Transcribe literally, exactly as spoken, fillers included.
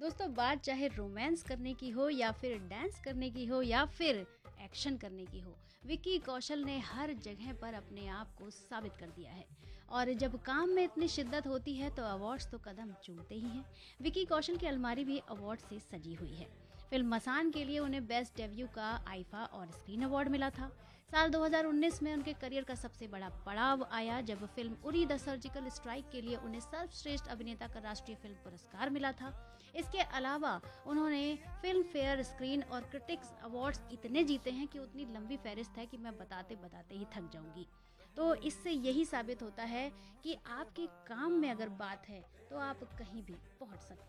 दोस्तों बात चाहे रोमांस करने की हो या फिर डांस करने की हो या फिर एक्शन करने की हो, विक्की कौशल ने हर जगह पर अपने आप को साबित कर दिया है। और जब काम में इतनी शिद्दत होती है तो अवार्ड्स तो कदम चूमते ही हैं। विक्की कौशल की अलमारी भी अवार्ड से सजी हुई है। फिल्म मसान के लिए उन्हें बेस्ट डेब्यू का आईफा और स्क्रीन अवार्ड मिला था। साल दो हज़ार उन्नीस में उनके करियर का सबसे बड़ा पड़ाव आया जब film Uri the surgical strike के लिए उन्हें सर्वश्रेष्ठ अभिनेता का राष्ट्रीय फिल्म पुरस्कार मिला था। इसके अलावा उन्होंने फिल्म फेयर, स्क्रीन और क्रिटिक्स अवार्ड्स इतने जीते हैं कि उतनी लंबी फहरिस्त है कि मैं बताते बताते ही थक जाऊंगी। तो इससे यही साबित होता है कि आपके काम में अगर बात है तो आप कहीं भी पहुंच सकते हैं।